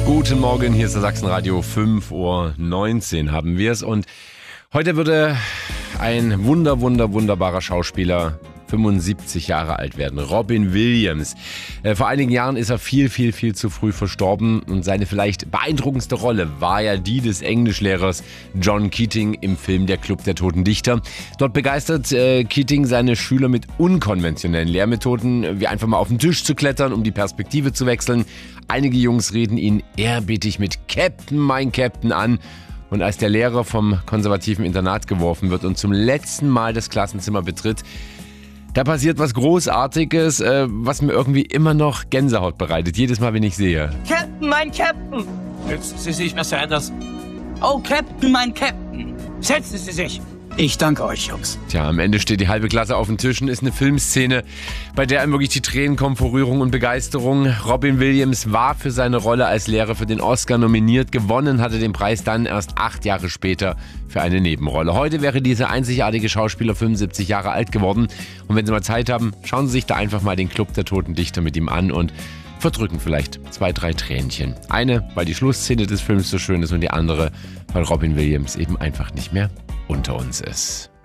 Guten Morgen, hier ist der Sachsenradio, 5:19 Uhr haben wir es. Und heute würde ein wunderbarer Schauspieler 75 Jahre alt werden. Robin Williams. Vor einigen Jahren ist er viel zu früh verstorben und seine vielleicht beeindruckendste Rolle war ja die des Englischlehrers John Keating im Film Der Club der Toten Dichter. Dort begeistert Keating seine Schüler mit unkonventionellen Lehrmethoden, wie einfach mal auf den Tisch zu klettern, um die Perspektive zu wechseln. Einige Jungs reden ihn ehrerbietig mit Captain, mein Captain an. Und als der Lehrer vom konservativen Internat geworfen wird und zum letzten Mal das Klassenzimmer betritt, da passiert was Großartiges, was mir irgendwie immer noch Gänsehaut bereitet, jedes Mal, wenn ich sehe. Captain, mein Captain! Setzen Sie sich, Mr. Anderson. Oh, Captain, mein Captain! Setzen Sie sich! Ich danke euch, Jungs. Tja, am Ende steht die halbe Klasse auf den Tischen, ist eine Filmszene, bei der einem wirklich die Tränen kommen vor Rührung und Begeisterung. Robin Williams war für seine Rolle als Lehrer für den Oscar nominiert, gewonnen hatte den Preis dann erst 8 Jahre später für eine Nebenrolle. Heute wäre dieser einzigartige Schauspieler 75 Jahre alt geworden. Und wenn Sie mal Zeit haben, schauen Sie sich da einfach mal den Club der Toten Dichter mit ihm an und verdrücken vielleicht 2, 3 Tränchen. Eine, weil die Schlussszene des Films so schön ist und die andere, weil Robin Williams eben einfach nicht mehr unter uns ist.